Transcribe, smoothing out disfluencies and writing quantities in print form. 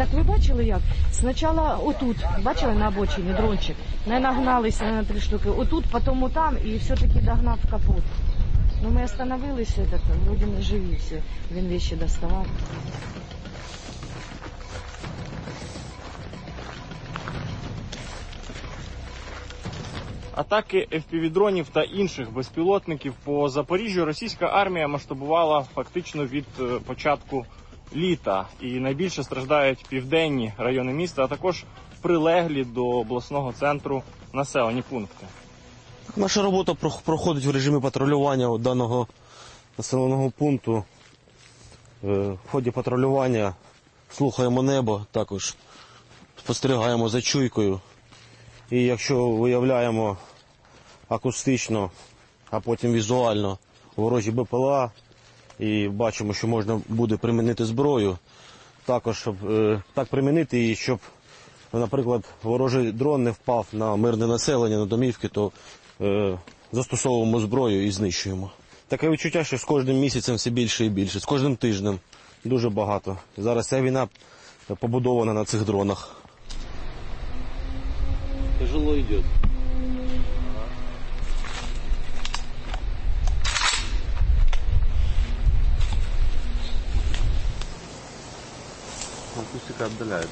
Так ви бачили як? Спочатку отут, бачили на обочині дрончик? Не нагналися на 3 штуки. Отут, потім там і все-таки догнав капот. Ну ми остановилися, вроді ми живі все. Він вещи доставав. Атаки FPV-дронів та інших безпілотників по Запоріжжю російська армія масштабувала фактично від початку літа. І найбільше страждають південні райони міста, а також прилеглі до обласного центру населені пункти. Наша робота проходить в режимі патрулювання даного населеного пункту. В ході патрулювання слухаємо небо, також спостерігаємо за чуйкою. І якщо виявляємо акустично, а потім візуально ворожі БПЛА і бачимо, що можна буде примінити зброю, також щоб так примінити її, щоб, наприклад, ворожий дрон не впав на мирне населення, на домівки, то застосовуємо зброю і знищуємо. Таке відчуття, що з кожним місяцем все більше і більше, з кожним тижнем дуже багато. Зараз ця війна побудована на цих дронах. Тяжело идет. Акустика отдаляется.